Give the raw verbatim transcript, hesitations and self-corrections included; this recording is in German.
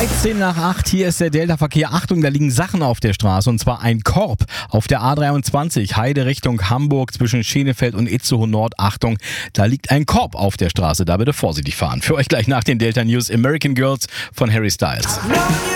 dreizehn nach acht, hier ist der Delta-Verkehr. Achtung, da liegen Sachen auf der Straße, und zwar ein Korb auf der A dreiundzwanzig, Heide Richtung Hamburg zwischen Schenefeld und Itzehoe Nord. Achtung, da liegt ein Korb auf der Straße, da bitte vorsichtig fahren. Für euch gleich nach den Delta News American Girls von Harry Styles.